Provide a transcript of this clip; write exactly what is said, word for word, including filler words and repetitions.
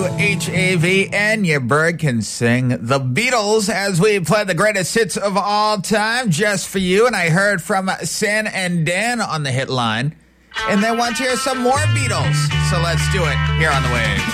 H A V, and your bird can sing The Beatles as we play the greatest hits of all time just for you. And I heard from San and Dan on the hit line, and they want to hear some more Beatles. So let's do it here on The Wave.